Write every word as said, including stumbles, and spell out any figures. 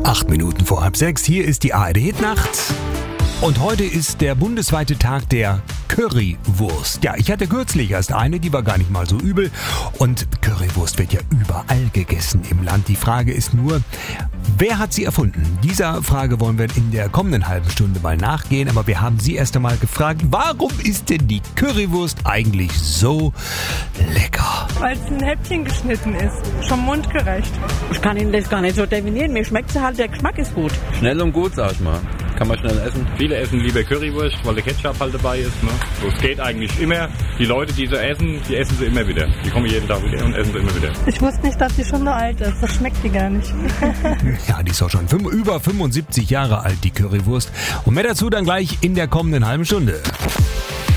Acht Minuten vor halb sechs, hier ist die A R D-Hitnacht. Und heute ist der bundesweite Tag der Currywurst. Ja, ich hatte kürzlich erst eine, die war gar nicht mal so übel. Und Currywurst wird ja überall gegessen im Land. Die Frage ist nur, wer hat sie erfunden? Dieser Frage wollen wir in der kommenden halben Stunde mal nachgehen. Aber wir haben Sie erst einmal gefragt, warum ist denn die Currywurst eigentlich so lecker? Weil es ein Häppchen geschnitten ist, schon mundgerecht. Ich kann Ihnen das gar nicht so definieren. Mir schmeckt sie halt, der Geschmack ist gut. Schnell und gut, sag ich mal. Kann man schnell essen. Viele essen lieber Currywurst, weil der Ketchup halt dabei ist. Ne? So, es geht eigentlich immer. Die Leute, die so essen, die essen sie immer wieder. Die kommen jeden Tag wieder und essen sie immer wieder. Ich wusste nicht, dass die schon so alt ist. Das schmeckt die gar nicht. Ja, die ist auch schon fünf, über fünfundsiebzig Jahre alt, die Currywurst. Und mehr dazu dann gleich in der kommenden halben Stunde.